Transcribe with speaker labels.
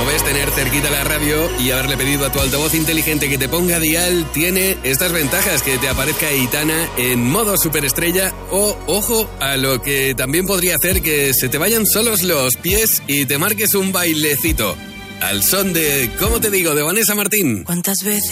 Speaker 1: Como ves, tener cerquita la radio y haberle pedido a tu altavoz inteligente que te ponga dial tiene estas ventajas: que te aparezca Aitana en modo superestrella o, ojo, a lo que también podría hacer que se te vayan solos los pies y te marques un bailecito al son de ¿Cómo te digo?, de Vanessa Martín.
Speaker 2: ¿Cuántas veces